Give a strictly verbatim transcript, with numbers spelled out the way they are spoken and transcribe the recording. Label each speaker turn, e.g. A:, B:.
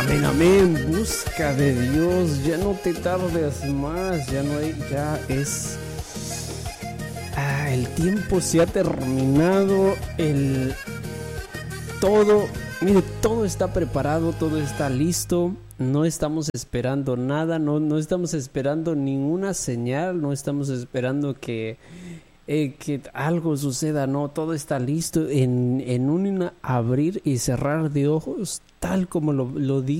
A: Amén, amén. Busca de Dios. Ya no te tardes más. Ya no hay, ya es. Ah, el tiempo se ha terminado. El todo, mire, todo está preparado, todo está listo. No estamos esperando nada, no, no estamos esperando ninguna señal, no estamos esperando que, eh, que algo suceda, no, todo está listo en, en un abrir y cerrar de ojos, tal como lo, lo dice.